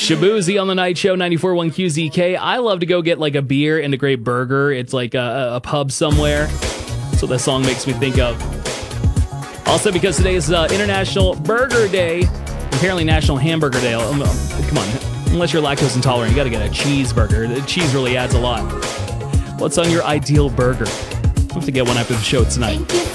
Shabuzi on the night show, 94.1 QZK. I love to go get like a beer and a great burger. It's like a pub somewhere. That's what that song makes me think of. Also, because today is International Burger Day, apparently National Hamburger Day. Come on, unless you're lactose intolerant, you got to get a cheeseburger. The cheese really adds a lot. What's on your ideal burger? We'll have to get one after the show tonight.